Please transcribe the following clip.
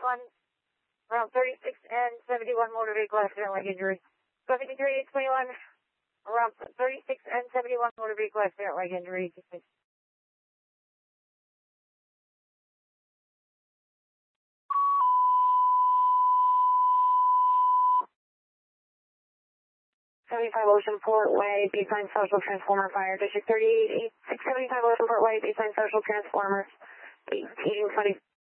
821, around 36 and 71 motor vehicle accident like injury. 73821, around 36 and 71 motor vehicle accident like injury. Oceanport Way, baseline social transformer fire, District 38, 675 Oceanport Way, baseline social transformers, 1820.